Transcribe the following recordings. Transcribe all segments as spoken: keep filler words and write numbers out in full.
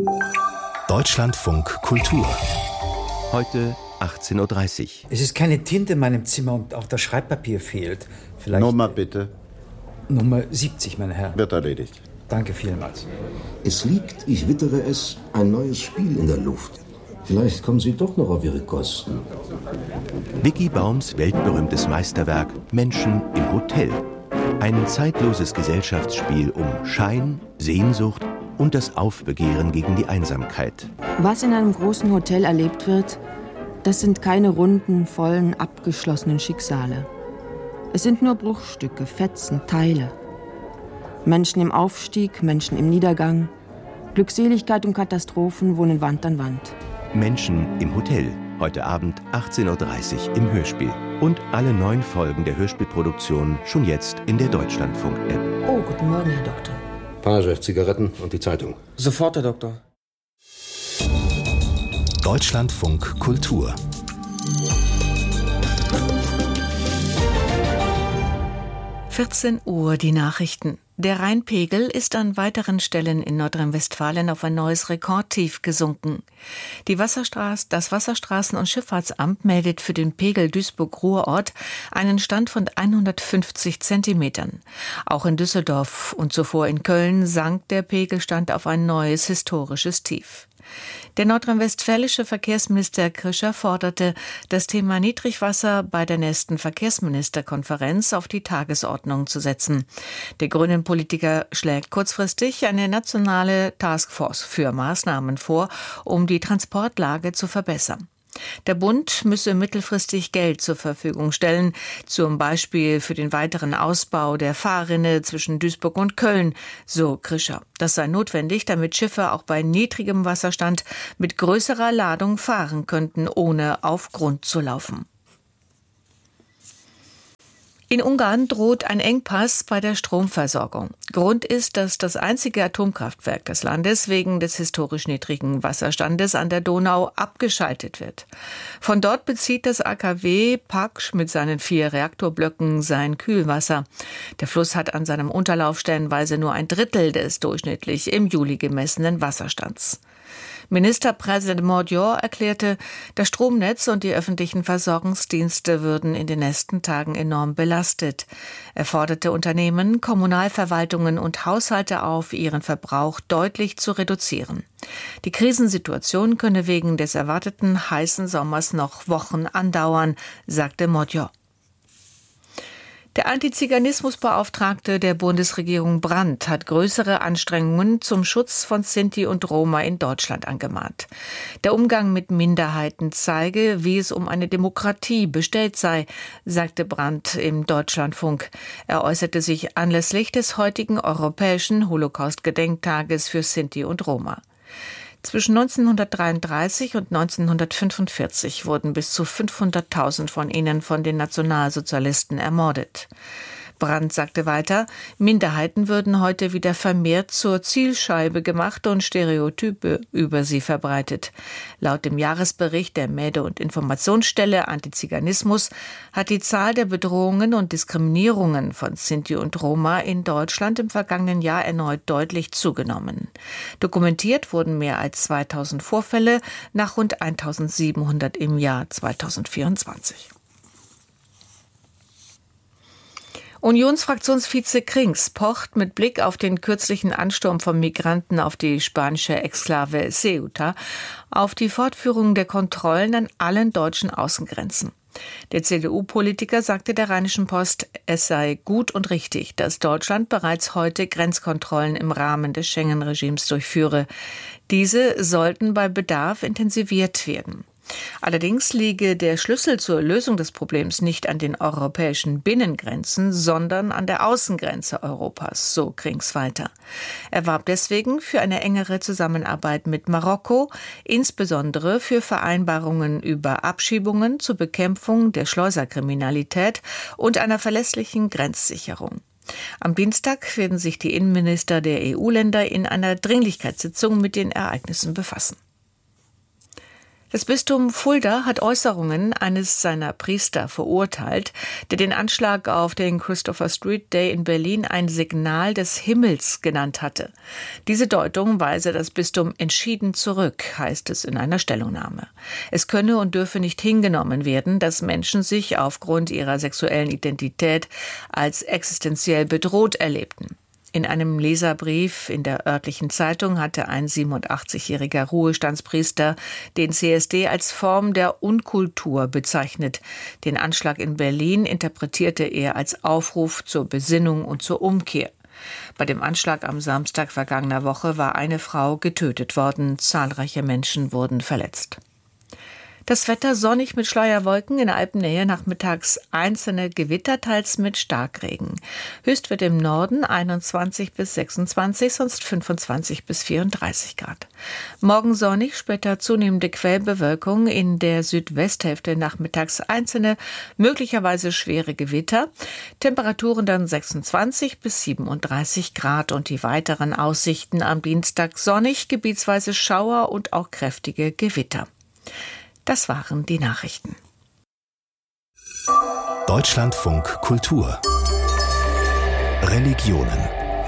Deutschlandfunk Kultur. Heute achtzehn Uhr dreißig. Es ist keine Tinte in meinem Zimmer und auch das Schreibpapier fehlt. Vielleicht Nummer bitte. Nummer siebzig, mein Herr. Wird erledigt. Danke vielmals. Es liegt, ich wittere es, ein neues Spiel in der Luft. Vielleicht kommen Sie doch noch auf Ihre Kosten. Vicky Baums weltberühmtes Meisterwerk Menschen im Hotel. Ein zeitloses Gesellschaftsspiel um Schein, Sehnsucht und das Aufbegehren gegen die Einsamkeit. Was in einem großen Hotel erlebt wird, das sind keine runden, vollen, abgeschlossenen Schicksale. Es sind nur Bruchstücke, Fetzen, Teile. Menschen im Aufstieg, Menschen im Niedergang. Glückseligkeit und Katastrophen wohnen Wand an Wand. Menschen im Hotel. Heute Abend achtzehn Uhr dreißig im Hörspiel. Und alle neun Folgen der Hörspielproduktion schon jetzt in der Deutschlandfunk-App. Oh, guten Morgen, Herr Doktor. Page, Zigaretten und die Zeitung. Sofort, Herr Doktor. Deutschlandfunk Kultur. vierzehn Uhr die Nachrichten. Der Rheinpegel ist an weiteren Stellen in Nordrhein-Westfalen auf ein neues Rekordtief gesunken. Die Wasserstraß, das Wasserstraßen- und Schifffahrtsamt meldet für den Pegel Duisburg-Ruhrort einen Stand von hundertfünfzig Zentimetern. Auch in Düsseldorf und zuvor in Köln sank der Pegelstand auf ein neues historisches Tief. Der nordrhein-westfälische Verkehrsminister Krischer forderte, das Thema Niedrigwasser bei der nächsten Verkehrsministerkonferenz auf die Tagesordnung zu setzen. Der grünen Politiker schlägt kurzfristig eine nationale Taskforce für Maßnahmen vor, um die Transportlage zu verbessern. Der Bund müsse mittelfristig Geld zur Verfügung stellen, zum Beispiel für den weiteren Ausbau der Fahrrinne zwischen Duisburg und Köln, so Krischer. Das sei notwendig, damit Schiffe auch bei niedrigem Wasserstand mit größerer Ladung fahren könnten, ohne auf Grund zu laufen. In Ungarn droht ein Engpass bei der Stromversorgung. Grund ist, dass das einzige Atomkraftwerk des Landes wegen des historisch niedrigen Wasserstandes an der Donau abgeschaltet wird. Von dort bezieht das A K W Paksch mit seinen vier Reaktorblöcken sein Kühlwasser. Der Fluss hat an seinem Unterlauf stellenweise nur ein Drittel des durchschnittlich im Juli gemessenen Wasserstands. Ministerpräsident Mordior erklärte, das Stromnetz und die öffentlichen Versorgungsdienste würden in den nächsten Tagen enorm belastet. Er forderte Unternehmen, Kommunalverwaltungen und Haushalte auf, ihren Verbrauch deutlich zu reduzieren. Die Krisensituation könne wegen des erwarteten heißen Sommers noch Wochen andauern, sagte Mordior. Der Antiziganismusbeauftragte der Bundesregierung Brandt hat größere Anstrengungen zum Schutz von Sinti und Roma in Deutschland angemahnt. Der Umgang mit Minderheiten zeige, wie es um eine Demokratie bestellt sei, sagte Brandt im Deutschlandfunk. Er äußerte sich anlässlich des heutigen europäischen Holocaust-Gedenktages für Sinti und Roma. Zwischen neunzehnhundertdreiunddreißig und neunzehnhundertfünfundvierzig wurden bis zu fünfhunderttausend von ihnen von den Nationalsozialisten ermordet. Brandt sagte weiter, Minderheiten würden heute wieder vermehrt zur Zielscheibe gemacht und Stereotype über sie verbreitet. Laut dem Jahresbericht der Mede- und Informationsstelle Antiziganismus hat die Zahl der Bedrohungen und Diskriminierungen von Sinti und Roma in Deutschland im vergangenen Jahr erneut deutlich zugenommen. Dokumentiert wurden mehr als zweitausend Vorfälle nach rund eintausendsiebenhundert im Jahr zweitausendvierundzwanzig. Unionsfraktionsvize Krings pocht mit Blick auf den kürzlichen Ansturm von Migranten auf die spanische Exklave Ceuta auf die Fortführung der Kontrollen an allen deutschen Außengrenzen. Der C D U-Politiker sagte der Rheinischen Post, es sei gut und richtig, dass Deutschland bereits heute Grenzkontrollen im Rahmen des Schengen-Regimes durchführe. Diese sollten bei Bedarf intensiviert werden. Allerdings liege der Schlüssel zur Lösung des Problems nicht an den europäischen Binnengrenzen, sondern an der Außengrenze Europas, so Krings weiter. Er warb deswegen für eine engere Zusammenarbeit mit Marokko, insbesondere für Vereinbarungen über Abschiebungen zur Bekämpfung der Schleuserkriminalität und einer verlässlichen Grenzsicherung. Am Dienstag werden sich die Innenminister der E U-Länder in einer Dringlichkeitssitzung mit den Ereignissen befassen. Das Bistum Fulda hat Äußerungen eines seiner Priester verurteilt, der den Anschlag auf den Christopher Street Day in Berlin ein Signal des Himmels genannt hatte. Diese Deutung weise das Bistum entschieden zurück, heißt es in einer Stellungnahme. Es könne und dürfe nicht hingenommen werden, dass Menschen sich aufgrund ihrer sexuellen Identität als existenziell bedroht erlebten. In einem Leserbrief in der örtlichen Zeitung hatte ein siebenundachtzigjähriger Ruhestandspriester den C S D als Form der Unkultur bezeichnet. Den Anschlag in Berlin interpretierte er als Aufruf zur Besinnung und zur Umkehr. Bei dem Anschlag am Samstag vergangener Woche war eine Frau getötet worden. Zahlreiche Menschen wurden verletzt. Das Wetter sonnig mit Schleierwolken, in Alpennähe nachmittags einzelne Gewitter, teils mit Starkregen. Höchst wird im Norden einundzwanzig bis sechsundzwanzig, sonst fünfundzwanzig bis vierunddreißig Grad. Morgen sonnig, später zunehmende Quellbewölkung, in der Südwesthälfte nachmittags einzelne, möglicherweise schwere Gewitter. Temperaturen dann sechsundzwanzig bis siebenunddreißig Grad und die weiteren Aussichten am Dienstag sonnig, gebietsweise Schauer und auch kräftige Gewitter. Das waren die Nachrichten. Deutschlandfunk Kultur. Religionen.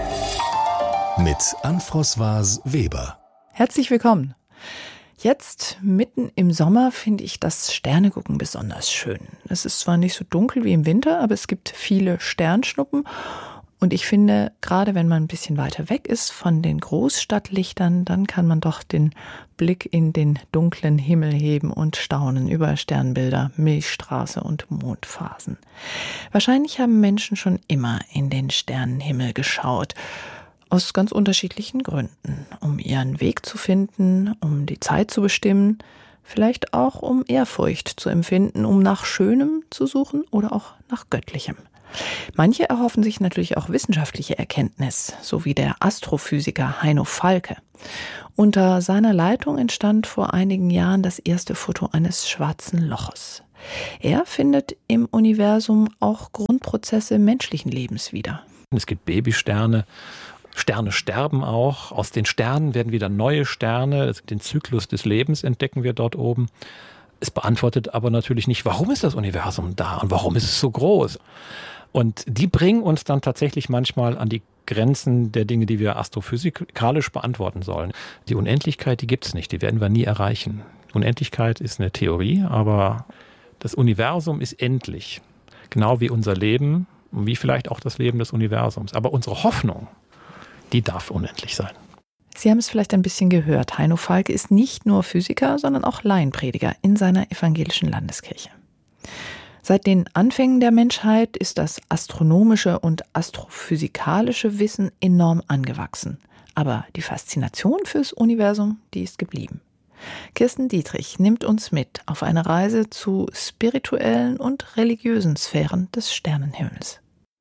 Mit Anne-Françoise Weber. Herzlich willkommen. Jetzt, mitten im Sommer, finde ich das Sternegucken besonders schön. Es ist zwar nicht so dunkel wie im Winter, aber es gibt viele Sternschnuppen. Und ich finde, gerade wenn man ein bisschen weiter weg ist von den Großstadtlichtern, dann kann man doch den Blick in den dunklen Himmel heben und staunen über Sternbilder, Milchstraße und Mondphasen. Wahrscheinlich haben Menschen schon immer in den Sternenhimmel geschaut. Aus ganz unterschiedlichen Gründen. Um ihren Weg zu finden, um die Zeit zu bestimmen, vielleicht auch um Ehrfurcht zu empfinden, um nach Schönem zu suchen oder auch nach Göttlichem. Manche erhoffen sich natürlich auch wissenschaftliche Erkenntnis, so wie der Astrophysiker Heino Falke. Unter seiner Leitung entstand vor einigen Jahren das erste Foto eines schwarzen Loches. Er findet im Universum auch Grundprozesse menschlichen Lebens wieder. Es gibt Babysterne. Sterne sterben auch. Aus den Sternen werden wieder neue Sterne. Den Zyklus des Lebens entdecken wir dort oben. Es beantwortet aber natürlich nicht, warum ist das Universum da und warum ist es so groß? Und die bringen uns dann tatsächlich manchmal an die Grenzen der Dinge, die wir astrophysikalisch beantworten sollen. Die Unendlichkeit, die gibt es nicht, die werden wir nie erreichen. Unendlichkeit ist eine Theorie, aber das Universum ist endlich. Genau wie unser Leben und wie vielleicht auch das Leben des Universums. Aber unsere Hoffnung, die darf unendlich sein. Sie haben es vielleicht ein bisschen gehört. Heino Falke ist nicht nur Physiker, sondern auch Laienprediger in seiner evangelischen Landeskirche. Seit den Anfängen der Menschheit ist das astronomische und astrophysikalische Wissen enorm angewachsen. Aber die Faszination fürs Universum, die ist geblieben. Kirsten Dietrich nimmt uns mit auf eine Reise zu spirituellen und religiösen Sphären des Sternenhimmels.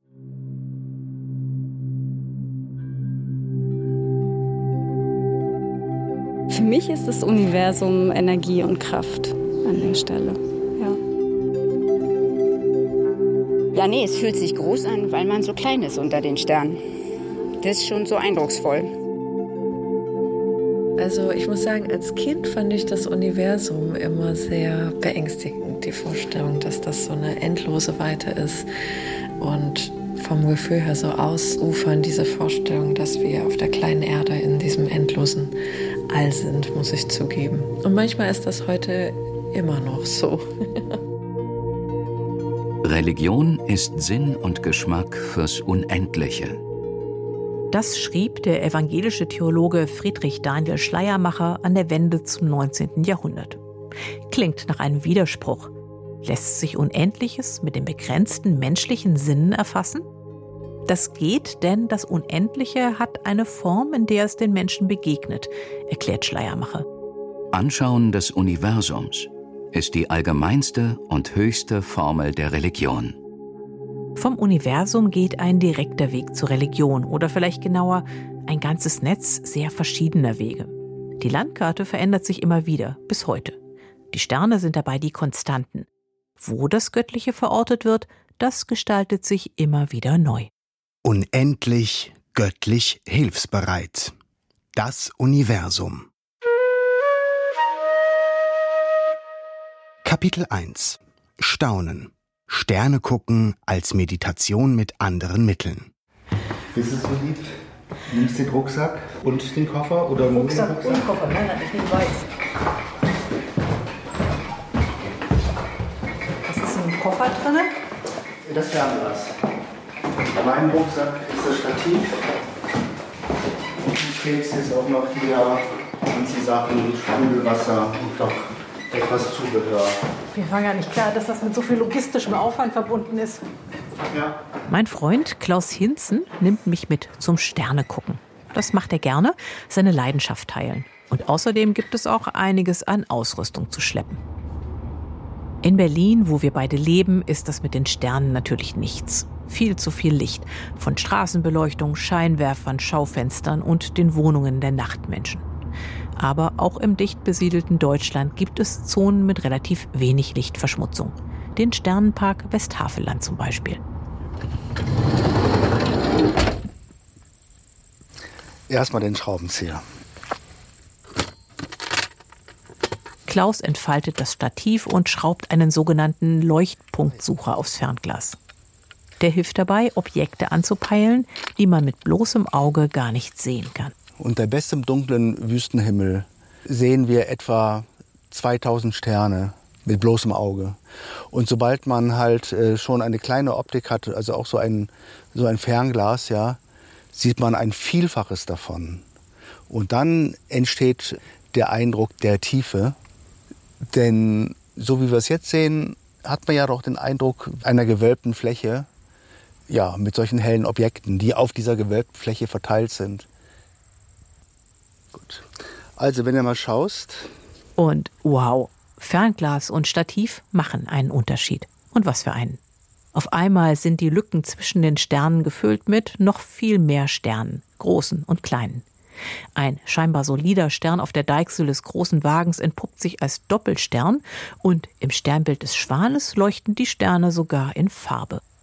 Für mich ist das Universum Energie und Kraft an der Stelle. Ja. Ja, nee, es fühlt sich groß an, weil man so klein ist unter den Sternen. Das ist schon so eindrucksvoll. Also ich muss sagen, als Kind fand ich das Universum immer sehr beängstigend. Die Vorstellung, dass das so eine endlose Weite ist und vom Gefühl her so ausufern, diese Vorstellung, dass wir auf der kleinen Erde in diesem endlosen All sind, muss ich zugeben. Und manchmal ist das heute immer noch so. Religion ist Sinn und Geschmack fürs Unendliche. Das schrieb der evangelische Theologe Friedrich Daniel Schleiermacher an der Wende zum neunzehnten Jahrhundert. Klingt nach einem Widerspruch. Lässt sich Unendliches mit den begrenzten menschlichen Sinnen erfassen? Das geht, denn das Unendliche hat eine Form, in der es den Menschen begegnet, erklärt Schleiermacher. Anschauen des Universums ist die allgemeinste und höchste Formel der Religion. Vom Universum geht ein direkter Weg zur Religion oder vielleicht genauer ein ganzes Netz sehr verschiedener Wege. Die Landkarte verändert sich immer wieder, bis heute. Die Sterne sind dabei die Konstanten. Wo das Göttliche verortet wird, das gestaltet sich immer wieder neu. Unendlich, göttlich, hilfsbereit. Das Universum. Kapitel eins. Staunen. Sterne gucken als Meditation mit anderen Mitteln. Bist du so lieb? Nimmst den Rucksack und den Koffer oder nur den Rucksack? Und Koffer, nein, nein, ich nehme weiß. Was ist im Koffer drin? Das Fernglas. In meinem Rucksack ist das Stativ. Und du trägst jetzt auch noch hier ganze Sachen, Sprudelwasser und noch etwas Zubehör. Mir war gar nicht klar, dass das mit so viel logistischem Aufwand verbunden ist. Ja. Mein Freund Klaus Hinzen nimmt mich mit zum Sternegucken. Das macht er gerne, seine Leidenschaft teilen. Und außerdem gibt es auch einiges an Ausrüstung zu schleppen. In Berlin, wo wir beide leben, ist das mit den Sternen natürlich nichts. Viel zu viel Licht. Von Straßenbeleuchtung, Scheinwerfern, Schaufenstern und den Wohnungen der Nachtmenschen. Aber auch im dicht besiedelten Deutschland gibt es Zonen mit relativ wenig Lichtverschmutzung. Den Sternenpark Westhaveland zum Beispiel. Erstmal den Schraubenzieher. Klaus entfaltet das Stativ und schraubt einen sogenannten Leuchtpunktsucher aufs Fernglas. Der hilft dabei, Objekte anzupeilen, die man mit bloßem Auge gar nicht sehen kann. Unter bestem dunklen Wüstenhimmel sehen wir etwa zweitausend Sterne mit bloßem Auge. Und sobald man halt äh, schon eine kleine Optik hat, also auch so ein, so ein Fernglas, ja, sieht man ein Vielfaches davon. Und dann entsteht der Eindruck der Tiefe. Denn so wie wir es jetzt sehen, hat man ja doch den Eindruck einer gewölbten Fläche, ja, mit solchen hellen Objekten, die auf dieser gewölbten Fläche verteilt sind. Gut. Also, wenn du mal schaust. Und wow, Fernglas und Stativ machen einen Unterschied. Und was für einen. Auf einmal sind die Lücken zwischen den Sternen gefüllt mit noch viel mehr Sternen, großen und kleinen. Ein scheinbar solider Stern auf der Deichsel des großen Wagens entpuppt sich als Doppelstern und im Sternbild des Schwanes leuchten die Sterne sogar in Farbe.